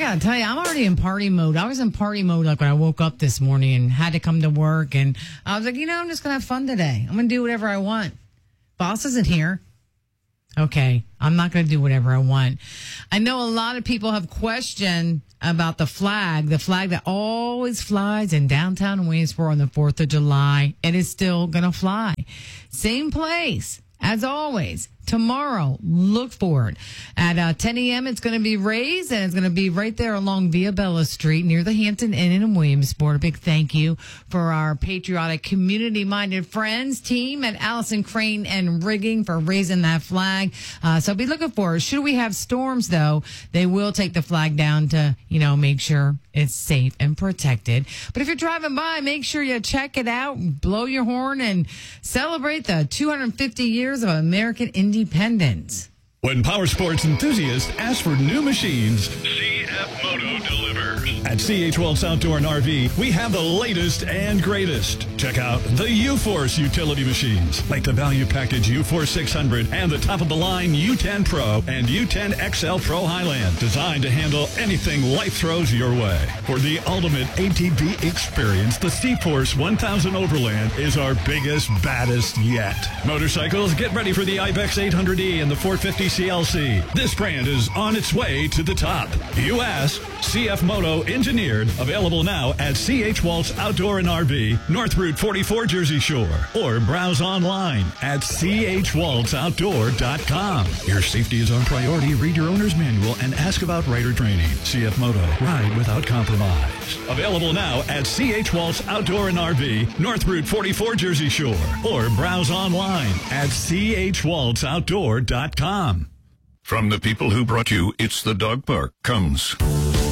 got to tell you, I'm already in party mode. I was in party mode like when I woke up this morning and had to come to work. And I was like, I'm just going to have fun today. I'm going to do whatever I want. Boss isn't here. Okay, I'm not going to do whatever I want. I know a lot of people have questioned about the flag that always flies in downtown Waynesboro on the 4th of July. It is still going to fly. Same place, as always. Tomorrow, look for it. At 10 a.m., it's going to be raised, and it's going to be right there along Via Bella Street near the Hampton Inn in Williamsport. A big thank you for our patriotic, community-minded friends team at Allison Crane and Rigging for raising that flag. So be looking for it. Should we have storms, though, they will take the flag down to, make sure it's safe and protected. But if you're driving by, make sure you check it out, blow your horn, and celebrate the 250 years of American independence. When power sports enthusiasts ask for new machines, CF Moto delivers. At CH Wells Outdoor and RV, we have the latest and greatest. Check out the U-Force utility machines, like the Value Package U-Force 600 and the top-of-the-line U10 Pro and U10 XL Pro Highland, designed to handle anything life throws your way. For the ultimate ATV experience, the C-Force 1000 Overland is our biggest, baddest yet. Motorcycles, get ready for the Ibex 800E and the 450 CLC. This brand is on its way to the top. U.S. CF Moto engineered. Available now at CH Waltz Outdoor and RV, North Route 44 Jersey Shore. Or browse online at chwaltzoutdoor.com. Your safety is our priority. Read your owner's manual and ask about rider training. CF Moto. Ride without compromise. Available now at CH Waltz Outdoor and RV, North Route 44 Jersey Shore. Or browse online at chwaltzoutdoor.com. From the people who brought you It's the Dog Park comes